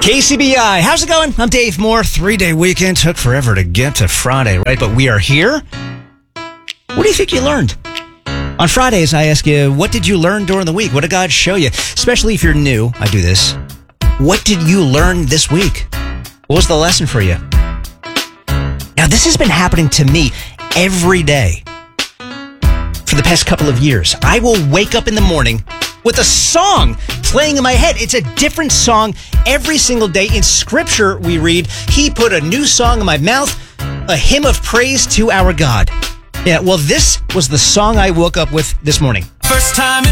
KCBI, how's it going? I'm Dave Moore. 3-day weekend. Took forever to get to Friday, right? But we are here. What do you think you learned? On Fridays, I ask you, what did you learn during the week? What did God show you? Especially if you're new, I do this. What did you learn this week? What was the lesson for you? Now, this has been happening to me every day for the past couple of years. I will wake up in the morning with a song playing in my head. It's a different song every single day. In Scripture, we read, He put a new song in my mouth, a hymn of praise to our God. Yeah, well, this was the song I woke up with this morning. First time